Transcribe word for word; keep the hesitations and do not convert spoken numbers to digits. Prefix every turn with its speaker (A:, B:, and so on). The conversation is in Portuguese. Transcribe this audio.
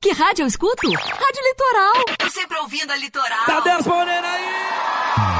A: Que rádio eu escuto? Rádio Litoral.
B: Tô sempre ouvindo a Litoral.
C: Tá respondendo aí!